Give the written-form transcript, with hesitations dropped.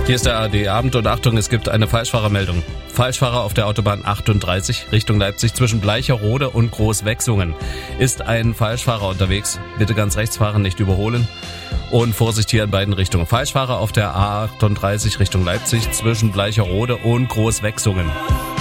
Hier ist der ARD Abend und Achtung, es gibt eine Falschfahrermeldung. Falschfahrer auf der Autobahn 38 Richtung Leipzig zwischen Bleicherode und Großwechsungen. Ist ein Falschfahrer unterwegs? Bitte ganz rechts fahren, nicht überholen. Und Vorsicht hier in beiden Richtungen. Falschfahrer auf der A38 Richtung Leipzig zwischen Bleicherode und Großwechsungen.